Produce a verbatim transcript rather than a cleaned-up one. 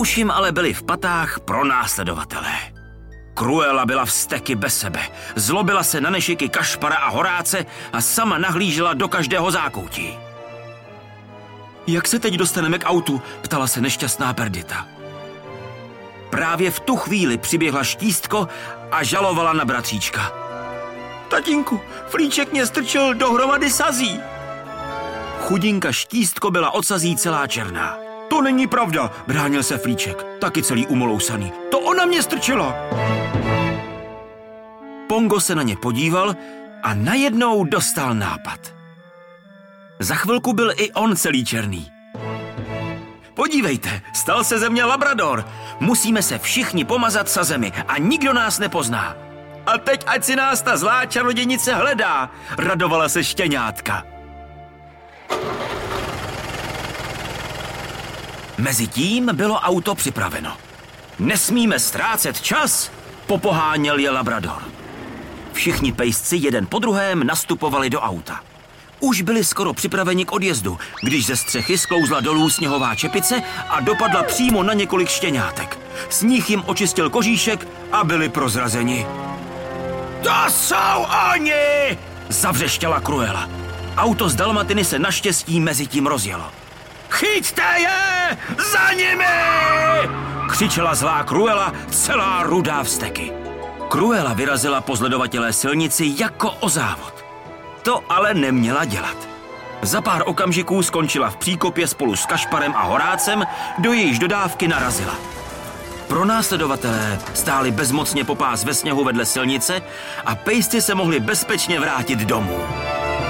Už jim ale byli v patách pronásledovatelé. Cruella byla vzteky bez sebe, zlobila se na nešiky Kašpara a Horáce a sama nahlížela do každého zákoutí. Jak se teď dostaneme k autu? Ptala se nešťastná Perdita. Právě v tu chvíli přiběhla Štístko a žalovala na bratříčka. Tatínku, Flíček mě strčil dohromady sazí. Chudinka Štístko byla od sazí celá černá. To není pravda, bránil se Flíček, taky celý umolousaný. To ona mě strčila. Pongo se na ně podíval a najednou dostal nápad. Za chvilku byl i on celý černý. Podívejte, stal se ze mě labrador. Musíme se všichni pomazat sazemi a nikdo nás nepozná. A teď ať si nás ta zlá čarodějnice hledá, radovala se štěňátka. Mezitím bylo auto připraveno. Nesmíme ztrácet čas, popoháněl je labrador. Všichni pejsci jeden po druhém nastupovali do auta. Už byli skoro připraveni k odjezdu, když ze střechy sklouzla dolů sněhová čepice a dopadla přímo na několik štěňátek. Sníh jim očistil kožíšek a byli prozrazeni. To jsou oni! Zavřeštěla Cruella. Auto z Dalmatiny se naštěstí mezi tím rozjelo. Chyťte je! Za nimi! Křičela zlá Cruella, celá rudá vzteky. Cruella vyrazila po zledovatělé silnici jako o závod. To ale neměla dělat. Za pár okamžiků skončila v příkopě spolu s Kašparem a Horácem, do jejíž dodávky narazila. Pronásledovatelé stáli bezmocně po pás ve sněhu vedle silnice a pejsci se mohli bezpečně vrátit domů.